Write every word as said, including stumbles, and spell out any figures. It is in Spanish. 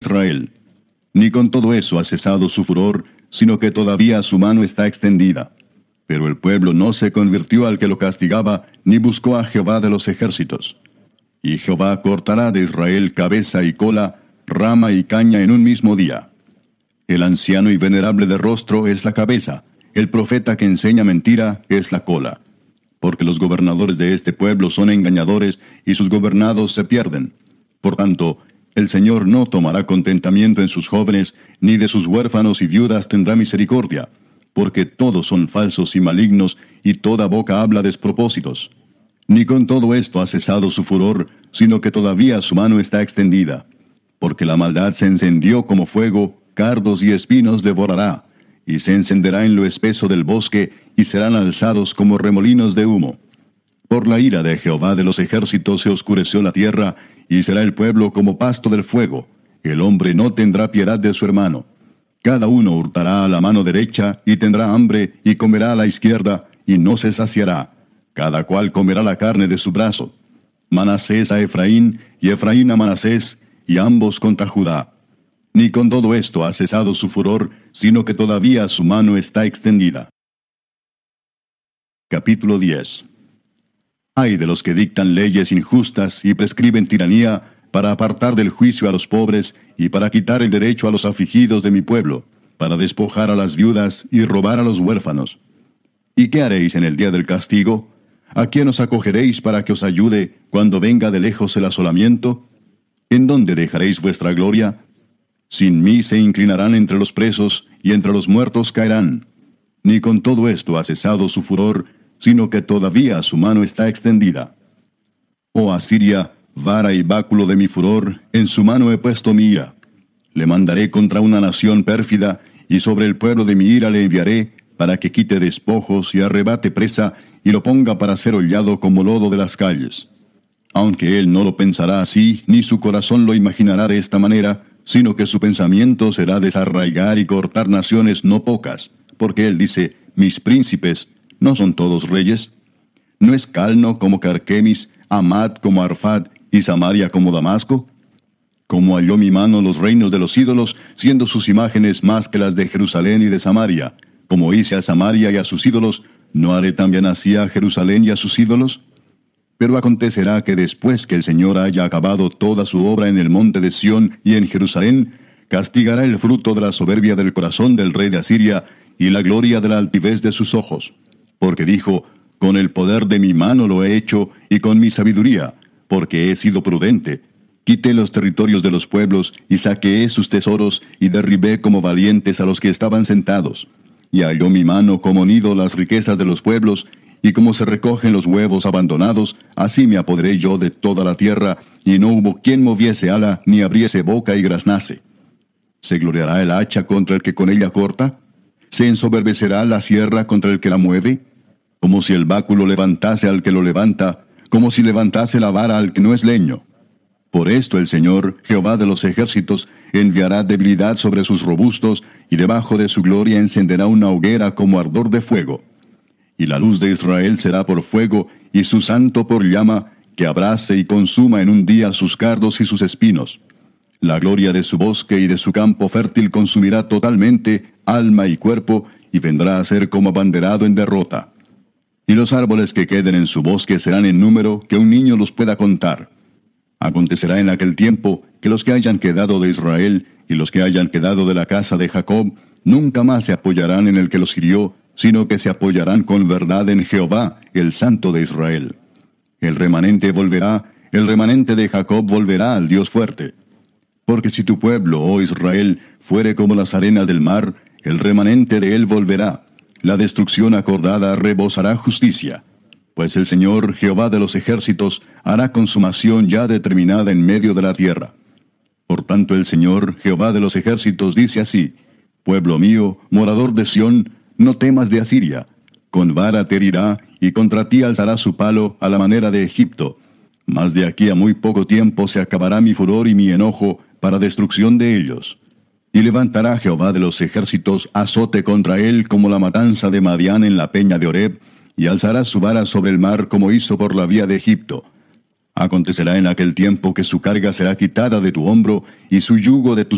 Israel. Ni con todo eso ha cesado su furor, sino que todavía su mano está extendida. Pero el pueblo no se convirtió al que lo castigaba, ni buscó a Jehová de los ejércitos. Y Jehová cortará de Israel cabeza y cola, rama y caña en un mismo día. El anciano y venerable de rostro es la cabeza, el profeta que enseña mentira es la cola. Porque los gobernadores de este pueblo son engañadores, y sus gobernados se pierden. Por tanto, el Señor no tomará contentamiento en sus jóvenes, ni de sus huérfanos y viudas tendrá misericordia, porque todos son falsos y malignos, y toda boca habla despropósitos. Ni con todo esto ha cesado su furor, sino que todavía su mano está extendida. Porque la maldad se encendió como fuego, cardos y espinos devorará, y se encenderá en lo espeso del bosque, y serán alzados como remolinos de humo. Por la ira de Jehová de los ejércitos se oscureció la tierra, y será el pueblo como pasto del fuego. El hombre no tendrá piedad de su hermano. Cada uno hurtará a la mano derecha, y tendrá hambre, y comerá a la izquierda, y no se saciará. Cada cual comerá la carne de su brazo. Manasés a Efraín, y Efraín a Manasés, y ambos contra Judá. Ni con todo esto ha cesado su furor, sino que todavía su mano está extendida. Capítulo diez. Ay de los que dictan leyes injustas y prescriben tiranía, para apartar del juicio a los pobres, y para quitar el derecho a los afligidos de mi pueblo, para despojar a las viudas y robar a los huérfanos. ¿Y qué haréis en el día del castigo? ¿A quién os acogeréis para que os ayude cuando venga de lejos el asolamiento? ¿En dónde dejaréis vuestra gloria? Sin mí se inclinarán entre los presos, y entre los muertos caerán. Ni con todo esto ha cesado su furor, sino que todavía su mano está extendida. Oh Asiria, vara y báculo de mi furor, en su mano he puesto mi ira. Le mandaré contra una nación pérfida, y sobre el pueblo de mi ira le enviaré, para que quite despojos y arrebate presa, y lo ponga para ser hollado como lodo de las calles. Aunque él no lo pensará así, ni su corazón lo imaginará de esta manera, sino que su pensamiento será desarraigar y cortar naciones no pocas, porque él dice, mis príncipes, ¿no son todos reyes? ¿No es Calno como Carquemis, Amad como Arfad, y Samaria como Damasco? Como halló mi mano los reinos de los ídolos, siendo sus imágenes más que las de Jerusalén y de Samaria, como hice a Samaria y a sus ídolos, ¿no haré también así a Jerusalén y a sus ídolos? Pero acontecerá que después que el Señor haya acabado toda su obra en el monte de Sión y en Jerusalén, castigará el fruto de la soberbia del corazón del rey de Asiria, y la gloria de la altivez de sus ojos. Porque dijo, con el poder de mi mano lo he hecho, y con mi sabiduría, porque he sido prudente. Quité los territorios de los pueblos, y saqueé sus tesoros, y derribé como valientes a los que estaban sentados. Y halló mi mano como nido las riquezas de los pueblos, y como se recogen los huevos abandonados, así me apoderé yo de toda la tierra, y no hubo quien moviese ala, ni abriese boca y graznase. ¿Se gloriará el hacha contra el que con ella corta? ¿Se ensoberbecerá la sierra contra el que la mueve? Como si el báculo levantase al que lo levanta, como si levantase la vara al que no es leño. Por esto el Señor, Jehová de los ejércitos, enviará debilidad sobre sus robustos, y debajo de su gloria encenderá una hoguera como ardor de fuego. Y la luz de Israel será por fuego, y su santo por llama, que abrace y consuma en un día sus cardos y sus espinos. La gloria de su bosque y de su campo fértil consumirá totalmente alma y cuerpo, y vendrá a ser como abanderado en derrota. Y los árboles que queden en su bosque serán en número que un niño los pueda contar. Acontecerá en aquel tiempo que los que hayan quedado de Israel y los que hayan quedado de la casa de Jacob nunca más se apoyarán en el que los hirió, sino que se apoyarán con verdad en Jehová, el Santo de Israel. El remanente volverá, el remanente de Jacob volverá al Dios fuerte. Porque si tu pueblo, oh Israel, fuere como las arenas del mar, el remanente de él volverá. La destrucción acordada rebosará justicia. Pues el Señor, Jehová de los ejércitos, hará consumación ya determinada en medio de la tierra. Por tanto el Señor, Jehová de los ejércitos, dice así, pueblo mío, morador de Sión, no temas de Asiria. Con vara te herirá, y contra ti alzará su palo a la manera de Egipto. Mas de aquí a muy poco tiempo se acabará mi furor y mi enojo para destrucción de ellos. Y levantará Jehová de los ejércitos azote contra él como la matanza de Madián en la peña de Oreb, y alzará su vara sobre el mar como hizo por la vía de Egipto. Acontecerá en aquel tiempo que su carga será quitada de tu hombro, y su yugo de tus